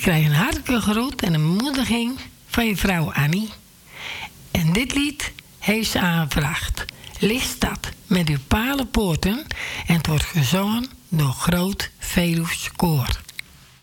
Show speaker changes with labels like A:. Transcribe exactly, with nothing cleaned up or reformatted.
A: krijgt een hartelijke groet en een bemoediging van je vrouw Annie. En dit lied heeft ze aangevraagd. Listad met uw palenpoorten. En het wordt gezongen door Groot Veluws Koor.